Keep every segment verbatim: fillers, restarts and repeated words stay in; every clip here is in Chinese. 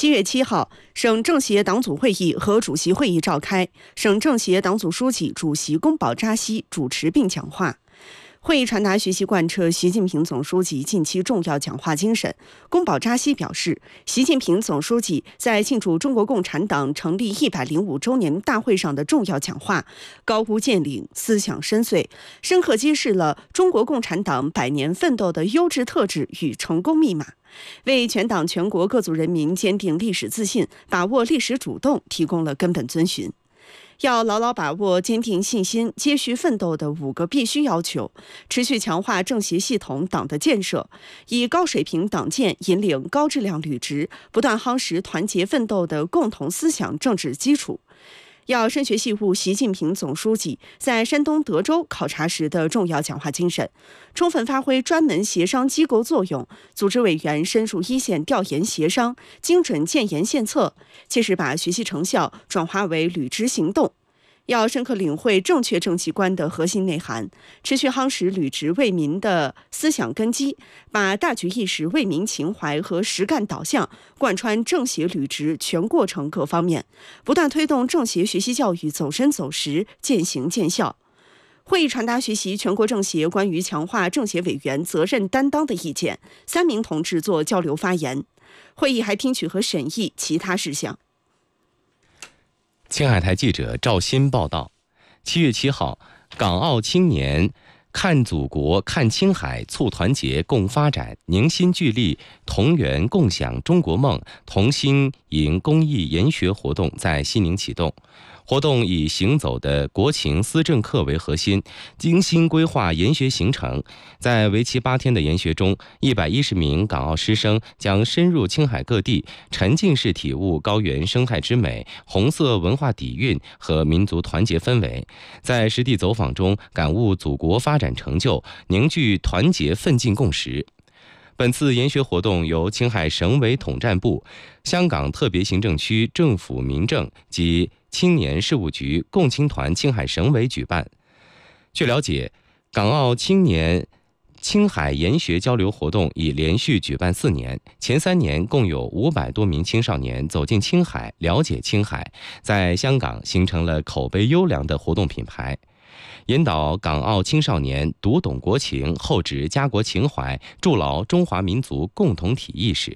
七月七号，省政协党组会议和主席会议召开，省政协党组书记、主席宫保扎西主持并讲话。会议传达学习贯彻习近平总书记近期重要讲话精神。宫保扎西表示，习近平总书记在庆祝中国共产党成立一百零五周年大会上的重要讲话，高屋建瓴，思想深邃，深刻揭示了中国共产党百年奋斗的优质特质与成功密码，为全党全国各族人民坚定历史自信、把握历史主动提供了根本遵循。要牢牢把握坚定信心、接续奋斗的五个必须要求，持续强化政协系统党的建设，以高水平党建引领高质量履职，不断夯实团结奋斗的共同思想政治基础。要深学细悟习近平总书记在山东德州考察时的重要讲话精神，充分发挥专门协商机构作用，组织委员深入一线调研协商，精准建言献策，切实把学习成效转化为履职行动。要深刻领会正确政绩观的核心内涵，持续夯实履职为民的思想根基，把大局意识、为民情怀和实干导向贯穿政协履职全过程各方面，不断推动政协学习教育走深走实、见行见效。会议传达学习全国政协关于强化政协委员责任担当的意见，三名同志做交流发言。会议还听取和审议其他事项。 青海台记者赵鑫报道，七月七号，港澳青年看祖国、看青海，促团结共发展，凝心聚力，同源共享中国梦同心营公益研学活动在西宁启动。活动以行走的国情思政课为核心，精心规划研学行程。在为期八天的研学中，一百一十名港澳师生将深入青海各地，沉浸式体悟高原生态之美、红色文化底蕴和民族团结氛围，在实地走访中感悟祖国发展成就，凝聚团结奋进共识。本次研学活动由青海省委统战部、香港特别行政区政府民政及青年事务局共青团青海省委举办。据了解，港澳青年青海研学交流活动已连续举办四年，前三年共有五百多名青少年走进青海，了解青海，在香港形成了口碑优良的活动品牌。引导港澳青少年读懂国情，厚植家国情怀，筑牢中华民族共同体意识。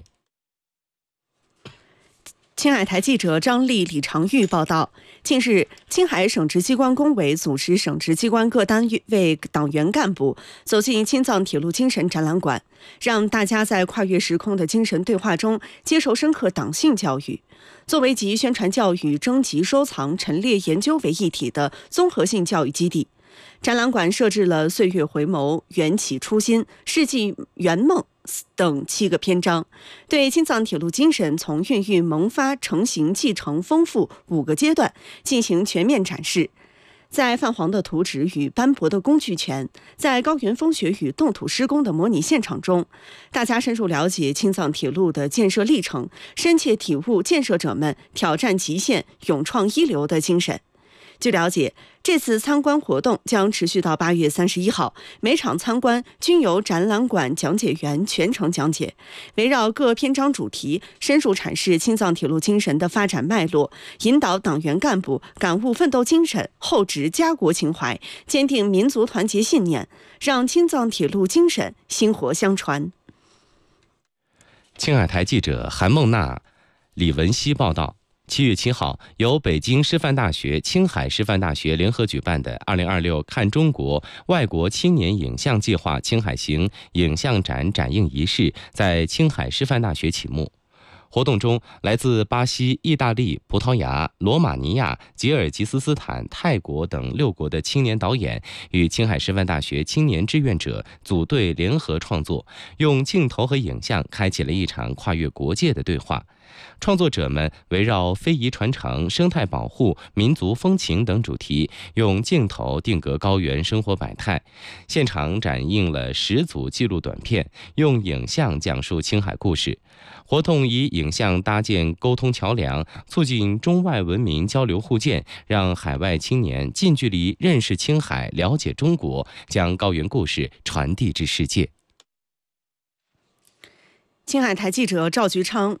青海台记者张丽、李长玉报道，近日，青海省直机关工委组织省直机关各单位党员干部走进青藏铁路精神展览馆，让大家在跨越时空的精神对话中接受深刻党性教育。作为集宣传教育、征集收藏、陈列研究为一体的综合性教育基地，展览馆设置了岁月回眸、缘起初心、世纪圆梦等七个篇章，对青藏铁路精神从孕育、萌发、成型、继承、丰富五个阶段进行全面展示。在泛黄的图纸与斑驳的工具前，在高原风雪与冻土施工的模拟现场中，大家深入了解青藏铁路的建设历程，深切体悟建设者们挑战极限、勇创一流的精神。据了解，这次参观活动将持续到八月三十一号，每场参观均由展览馆讲解员全程讲解，围绕各篇章主题，深入阐释青藏铁路精神的发展脉络，引导党员干部感悟奋斗精神，厚植家国情怀，坚定民族团结信念，让青藏铁路精神薪火相传。 青海台记者韩梦娜、李文熙报道。七月七号，由北京师范大学、青海师范大学联合举办的二零二六看中国外国青年影像计划青海行影像展展映仪式在青海师范大学启幕。活动中，来自巴西、意大利、葡萄牙、罗马尼亚、吉尔吉斯斯坦、泰国等六国的青年导演与青海师范大学青年志愿者组队联合创作，用镜头和影像开启了一场跨越国界的对话。创作者们围绕非遗传承、生态保护、民族风情等主题，用镜头定格高原生活百态。现场展映了十组记录短片，用影像讲述青海故事。活动以影像搭建沟通桥梁，促进中外文明交流互鉴，让海外青年近距离认识青海，了解中国，将高原故事传递至世界。 青海台记者赵菊昌、李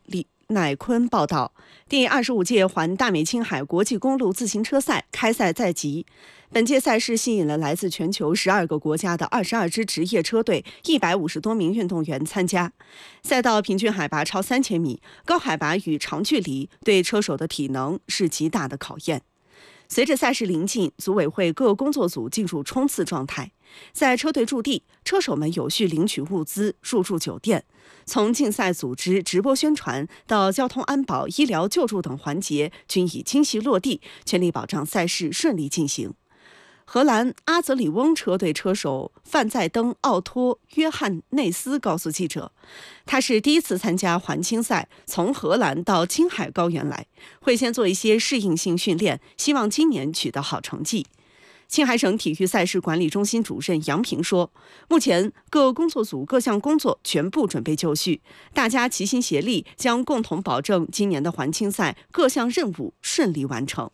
乃坤报道，第二十五届环大美青海国际公路自行车赛开赛在即。本届赛事吸引了来自全球十二个国家的二十二支职业车队，一百五十多名运动员参加。赛道平均海拔超三千米，高海拔与长距离对车手的体能是极大的考验。随着赛事临近，组委会各工作组进入冲刺状态。在车队驻地，车手们有序领取物资、入住酒店。从竞赛组织、直播宣传到交通安保、医疗救助等环节，均已精细落地，全力保障赛事顺利进行。荷兰阿泽里翁车队车手范在登·奥托·约翰内斯告诉记者，他是第一次参加环青赛，从荷兰到青海高原来，会先做一些适应性训练，希望今年取得好成绩。青海省体育赛事管理中心主任杨平说，目前各工作组各项工作全部准备就绪，大家齐心协力，将共同保证今年的环青赛各项任务顺利完成。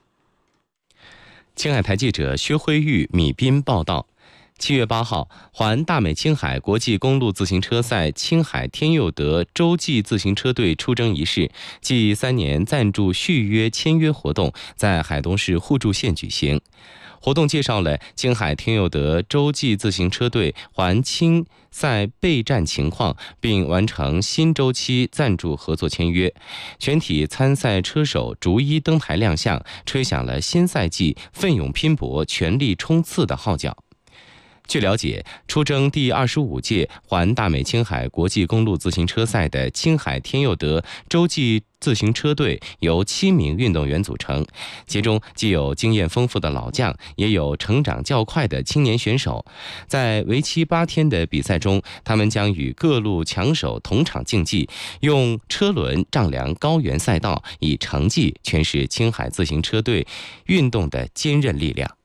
青海台记者薛辉玉、米斌报道，七月八号，环大美青海国际公路自行车赛青海天佑德洲际自行车队出征仪式暨三年赞助续约签约活动在海东市互助县举行。活动介绍了青海天佑德洲际自行车队环青赛备战情况，并完成新周期赞助合作签约。全体参赛车手逐一登台亮相，吹响了新赛季奋勇拼搏、全力冲刺的号角。据了解，出征第二十五届环大美青海国际公路自行车赛的青海天佑德洲际自行车队由七名运动员组成，其中既有经验丰富的老将，也有成长较快的青年选手。在为期八天的比赛中，他们将与各路强手同场竞技，用车轮丈量高原赛道，以成绩诠释青海自行车队运动的坚韧力量。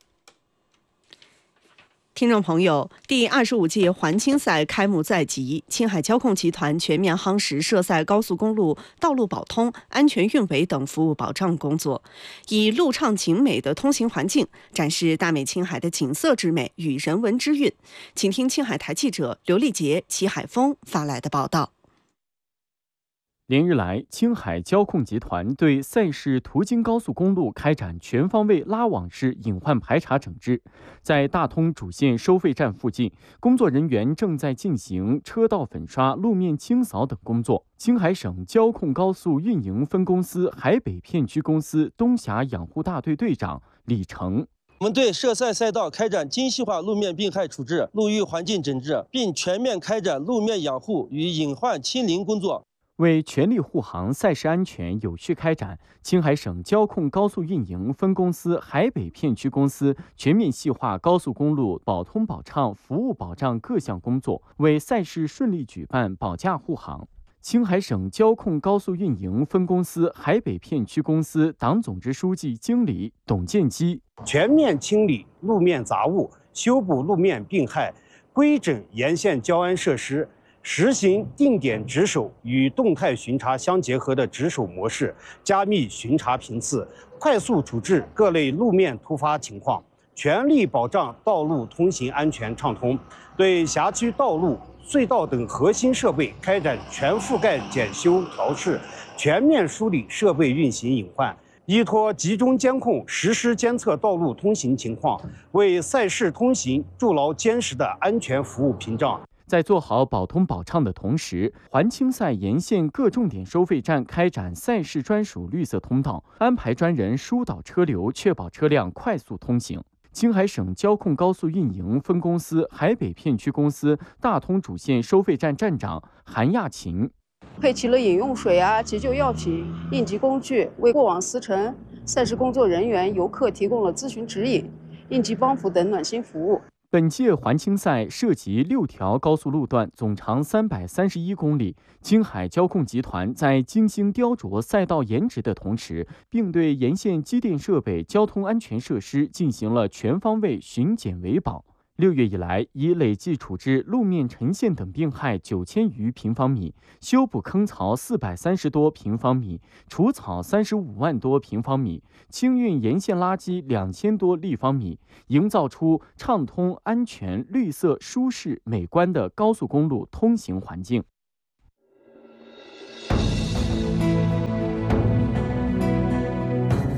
听众朋友，第二十五届环青赛开幕在即，青海交控集团全面夯实涉赛高速公路道路保通、安全运维等服务保障工作，以路畅景美的通行环境展示大美青海的景色之美与人文之韵。请听青海台记者刘丽杰、齐海峰发来的报道。 连日来，青海交控集团对赛事途经高速公路开展全方位拉网式隐患排查整治。在大通主线收费站附近，工作人员正在进行车道粉刷、路面清扫等工作。青海省交控高速运营分公司海北片区公司东峡养护大队队长李成。 我们对涉赛赛道开展精细化路面病害处置、路域环境整治，并全面开展路面养护与隐患清零工作。 为全力护航赛事安全有序开展，青海省交控高速运营分公司海北片区公司全面细化高速公路保通保畅、服务保障各项工作，为赛事顺利举办保驾护航。青海省交控高速运营分公司海北片区公司党总支书记经理董建基： 全面清理路面杂物，修补路面病害，规整沿线交安设施，实行定点值守与动态巡查相结合的值守模式，加密巡查频次，快速处置各类路面突发情况，全力保障道路通行安全畅通。对辖区道路、隧道等核心设备开展全覆盖检修调试，全面梳理设备运行隐患。依托集中监控，实时监测道路通行情况，为赛事通行筑牢坚实的安全服务屏障。 在做好保通保畅的同时，环青赛沿线各重点收费站开展赛事专属绿色通道，安排专人疏导车流，确保车辆快速通行。青海省交控高速运营分公司海北片区公司大通主线收费站站长韩亚琴： 配齐了饮用水啊、急救药品、应急工具，为过往司乘、赛事工作人员、游客提供了咨询指引、应急帮扶等暖心服务。 本届环青赛涉及六条高速路段，总长三百三十一公里。青海交控集团在精心雕琢赛道颜值的同时，并对沿线机电设备、交通安全设施进行了全方位巡检维保。六月以来，已累计处置路面沉陷等病害九千余平方米，修补坑槽四百三十多平方米，除草三十五万多平方米，清运沿线垃圾两千多立方米，营造出畅通、安全、绿色、舒适、美观的高速公路通行环境。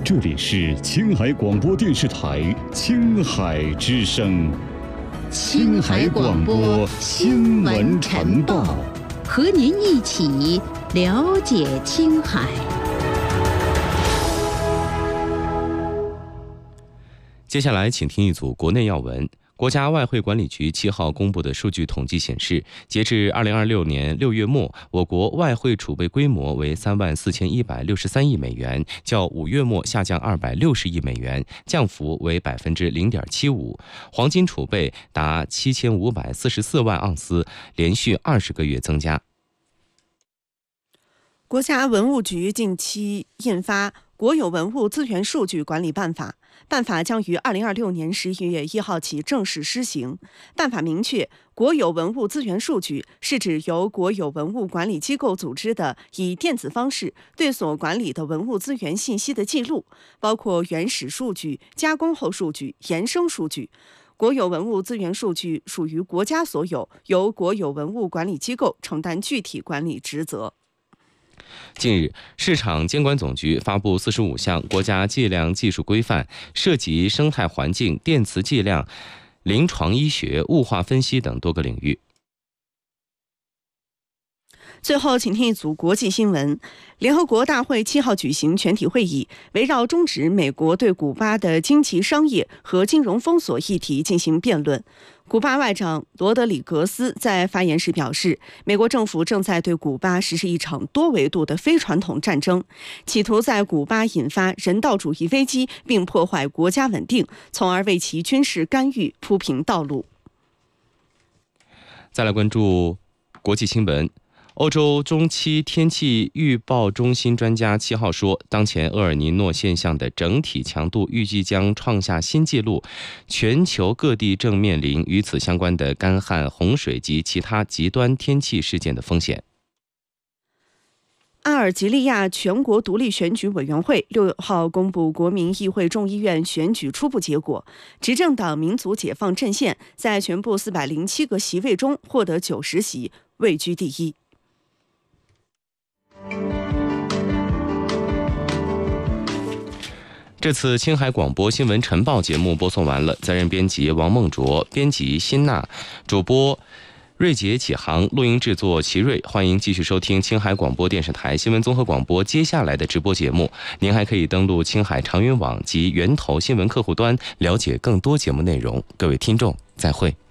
这里是青海广播电视台青海之声。青海广播新闻晨报， 和您一起了解青海。 接下来，请听一组国内要闻。国家外汇管理局七号公布的数据统计显示，截至二零二六年六月末，我国外汇储备规模为三万四千一百六十三亿美元，较五月末下降二百六十亿美元，降幅为百分之零点七五。黄金储备达七千五百四十四万盎司，连续二十个月增加。 国家文物局近期印发《国有文物资源数据管理办法》，办法将于二零二六年十一月一号起正式施行。办法明确，国有文物资源数据是指由国有文物管理机构组织的以电子方式对所管理的文物资源信息的记录，包括原始数据、加工后数据、衍生数据。国有文物资源数据属于国家所有，由国有文物管理机构承担具体管理职责。 近日，市场监管总局发布四十五项国家计量技术规范，涉及生态环境、电磁计量、临床医学、物化分析等多个领域。 最后，请听一组国际新闻。联合国大会七号举行全体会议，围绕终止美国对古巴的经济、商业和金融封锁议题进行辩论。古巴外长罗德里格斯在发言时表示，美国政府正在对古巴实施一场多维度的非传统战争，企图在古巴引发人道主义危机，并破坏国家稳定，从而为其军事干预铺平道路。 再来关注国际新闻。欧洲中期天气预报中心专家七号说，当前厄尔尼诺现象的整体强度预计将创下新纪录，全球各地正面临与此相关的干旱、洪水及其他极端天气事件的风险。 阿尔及利亚全国独立选举委员会六号公布国民议会众议院选举初步结果，执政党民族解放阵线在全部四百零七个席位中获得九十席，位居第一。 这次青海广播新闻晨报节目播送完了，责任编辑王梦卓，编辑辛娜，主播瑞杰启航，录音制作齐瑞。欢迎继续收听青海广播电视台新闻综合广播接下来的直播节目。您还可以登录青海长云网及源头新闻客户端，了解更多节目内容。各位听众，再会。